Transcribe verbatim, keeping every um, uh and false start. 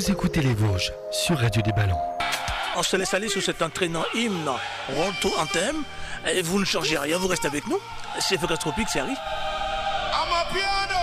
Vous écoutez les Vosges sur Radio des Ballons. On se laisse aller sur cet entraînant hymne Ronto Anthem. Et vous ne changez rien, vous restez avec nous. C'est Focus Tropique, c'est Harry.